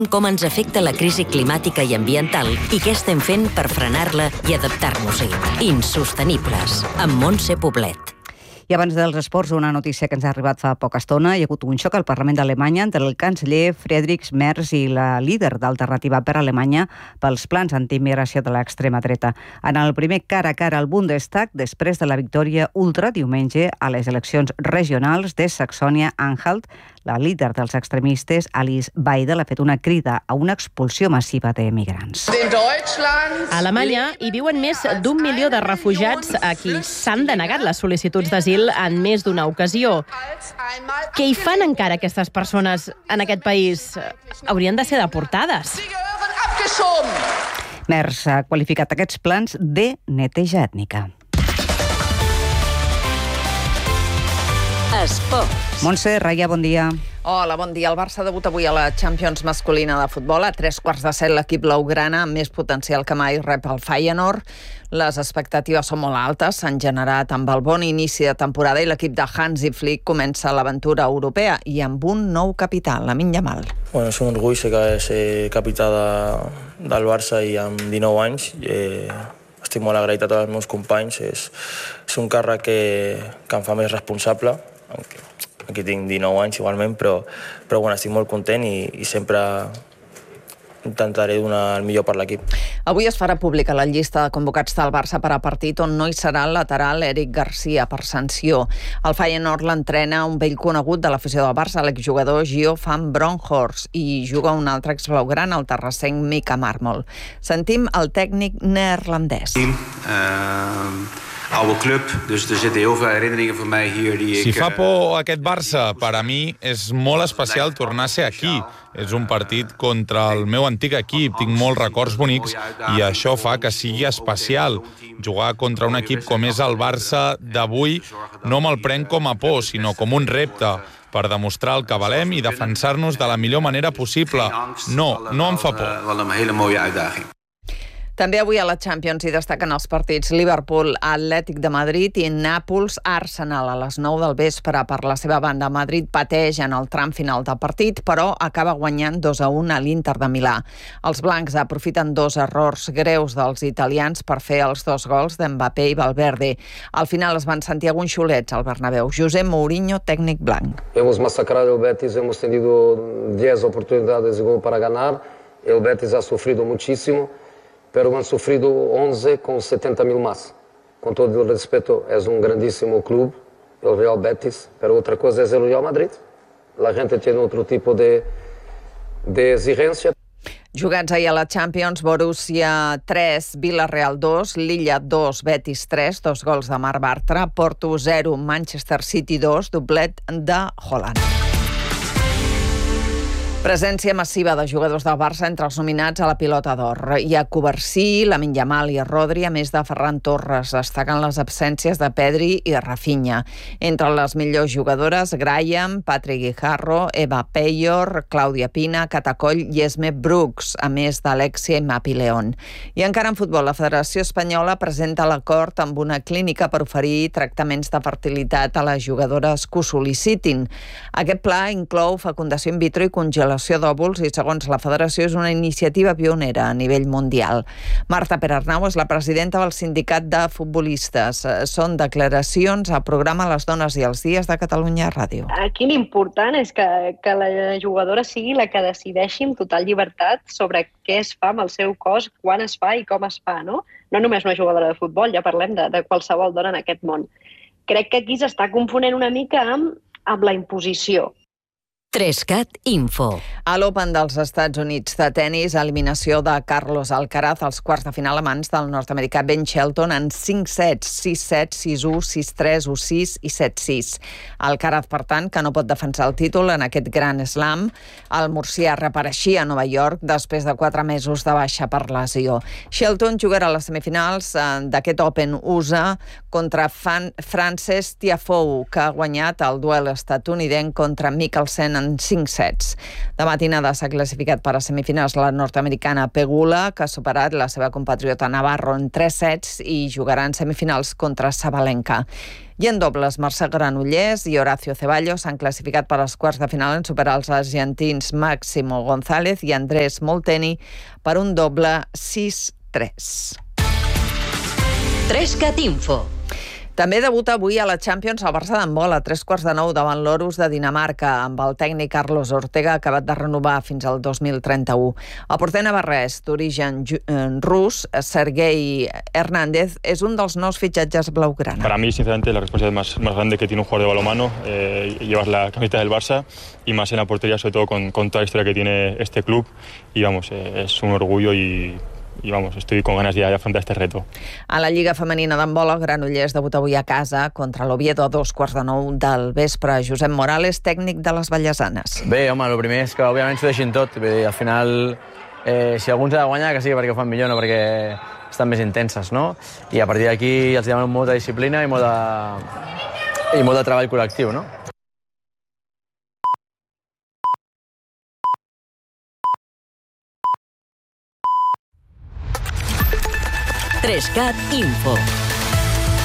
com ens afecta la crisi climàtica i ambiental i què estem fent per frenar-la i adaptar-nos-hi. Insostenibles, amb Montse Poblet. I abans dels esports, una notícia que ens ha arribat fa poca estona. Hi ha hagut un xoc al Parlament d'Alemanya entre el canceller Friedrich Merz i la líder d'Alternativa per Alemanya pels plans antiimmigració de l'extrema dreta. En el primer cara a cara al Bundestag, després de la victòria ultra diumenge a les eleccions regionals de Saxònia-Anhalt, la líder dels extremistes, Alice Weidel, ha fet una crida a una expulsió massiva d'emigrants. A Alemanya hi viuen més d'1 milió de refugiats a qui s'han denegat les sol·licituds d'asil en més d'una ocasió. Què hi fan encara aquestes persones en aquest país? Haurien de ser deportades. Merz ha qualificat aquests plans de neteja ètnica. Esports. Montse, Raia, bon dia. Hola, bon dia. El Barça debuta avui a la Champions masculina de futbol. A 7:15 l'equip blaugrana amb més potencial que mai rep el Feyenoord. Les expectatives són molt altes, s'han generat amb el bon inici de temporada i l'equip de Hansi Flick comença l'aventura europea i amb un nou capità, Lamine Yamal. Bueno, és un orgull ser capità del Barça i amb 19 anys. Estic molt agraït a tots els meus companys. És un càrrec que em fa més responsable. Aquí tinc 19 anys igualment, però bueno, estic molt content i sempre intentaré donar el millor per l'equip. Avui es farà pública la llista de convocats del Barça per a partit on no hi serà el lateral Eric Garcia per sanció. El Feyenoord l'entrena un vell conegut de l'afició del Barça, l'exjugador Gio van Bronckhorst, i juga un altre exblaugrana, el terrassenc Mika Marmol. Sentim el tècnic neerlandès. Oude club, dus er zitten heel veel herinneringen voor mij hier die ik... Si fa por aquest Barça, per a mi és molt especial tornar a ser aquí. És un partit contra el meu antic equip, tinc molts records bonics i això fa que sigui especial. Jugar contra un equip com és el Barça d'avui no me'l prenc com a por, sinó com un repte per demostrar el que valem i defensar-nos de la millor manera possible. No em fa por. Wel een hele mooie uitdaging. També avui a la Champions hi destaquen els partits Liverpool-Atlètic de Madrid i Nàpols-Arsenal a les 9 del vespre. Per la seva banda, Madrid pateix en el tram final del partit, però acaba guanyant 2-1 a l'Inter de Milà. Els blancs aprofiten 2 errors greus dels italians per fer els 2 gols d'Mbappé i Valverde. Al final es van sentir alguns xulets al Bernabéu. José Mourinho, tècnic blanc. Hemos masacrado el Betis, hemos tenido 10 oportunidades de gol para ganar. El Betis ha sufrido muchísimo. Pero han sufrido 11 con 70.000 más. Con todo el respeto, es un grandísimo club, el Real Betis, pero otra cosa es el Real Madrid. La gente tiene otro tipo de exigencia. Jugats ahir a la Champions, Borussia 3, Villarreal 2, Lilla 2, Betis 3, 2 gols de Marc Bartra, Porto 0, Manchester City 2, doblet de Haaland. Presència massiva de jugadors del Barça entre els nominats a la Pilota d'Or. Hi ha Covarsí, Lamine Yamal i Rodri, a més de Ferran Torres. Destaquen les absències de Pedri i Rafinha. Entre les millors jugadores, Graham, Patrick Guijarro, Eva Peyor, Clàudia Pina, Catacoll i Esme Brooks, a més d'Alexia i Mapi León. I encara en futbol, la Federació Espanyola presenta l'acord amb una clínica per oferir tractaments de fertilitat a les jugadores que ho sol·licitin. Aquest pla inclou fecundació in vitro i congelació d'òvuls i, segons la Federació, és una iniciativa pionera a nivell mundial. Marta Perarnau és la presidenta del Sindicat de Futbolistes. Són declaracions al programa Les Dones i els Dies de Catalunya Ràdio. Aquí l'important és que la jugadora sigui la que decideixi amb total llibertat sobre què es fa amb el seu cos, quan es fa i com es fa, no? No només una jugadora de futbol, ja parlem de qualsevol dona en aquest món. Crec que aquí s'està confonent una mica amb la imposició. 3CAT Info. A l'Open dels Estats Units de tenis, eliminació de Carlos Alcaraz als quarts de final a mans del nord-americà Ben Shelton en 5 sets, 6-7, 6-1, 6-3, 1-6 i 7-6. Alcaraz, per tant, que no pot defensar el títol en aquest Grand Slam. El murcià reapareixia a Nova York després de 4 mesos de baixa per lesió. Shelton jugarà a les semifinals d'aquest Open USA contra Frances Tiafoe, que ha guanyat el duel estatunidenc contra Mikkelsen en 5 sets. De matinada s'ha classificat per a semifinals la nord-americana Pegula, que ha superat la seva compatriota Navarro en 3 sets i jugarà en semifinals contra Sabalenka. I en dobles, Mercè Granollers i Horacio Ceballos s'han classificat per als quarts de final en superar els argentins Máximo González i Andrés Molteni per un doble 6-3. 3CAT Info. També debuta avui a la Champions el Barça d'handbol a 3:15 davant l'Orus de Dinamarca, amb el tècnic Carlos Ortega, acabat de renovar fins al 2031. El porter navarrès d'origen rus, Sergei Hernández, és un dels nous fitxatges blaugrana. Para mí, sinceramente, la responsabilidad más grande que tiene un jugador de balonmano, llevar la camiseta del Barça y más en la portería, sobre todo con toda la historia que tiene este club. Y vamos, es un orgullo y vamos, estoy con ganas de afrontar este reto. A la Lliga Femenina d'handbol, el Granollers debuta avui a casa contra l'Oviedo a 2:15 del vespre. Josep Morales, tècnic de les Vallesanes. Bé, home, el primer és que òbviament s'ho deixin tot. Bé, al final, si algú ens ha de guanyar, que sigui perquè ho fan millor, no perquè estan més intenses, no? I a partir d'aquí els demanem molta disciplina i molt de treball col·lectiu, no? Trescat Info.